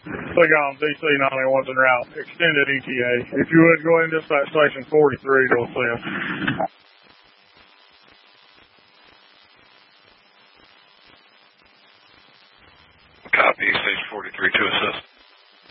Click on DC 91's en route. Extended ETA. If you would go into dispatch station 43 to assist. Copy, station 43 to assist.